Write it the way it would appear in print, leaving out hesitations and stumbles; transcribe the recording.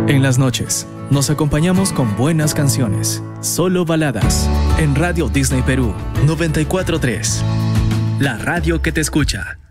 En las noches, nos acompañamos con buenas canciones, solo baladas, en Radio Disney Perú 94.3. La radio que te escucha.